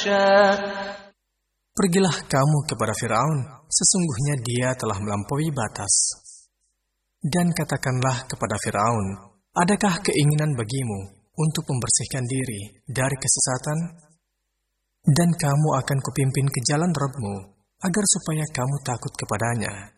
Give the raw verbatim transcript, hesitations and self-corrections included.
Pergilah kamu kepada Firaun, sesungguhnya dia telah melampaui batas. Dan katakanlah kepada Firaun, adakah keinginan bagimu untuk membersihkan diri dari kesesatan? Dan kamu akan kupimpin ke jalan Rabb-Mu, agar supaya kamu takut kepadanya.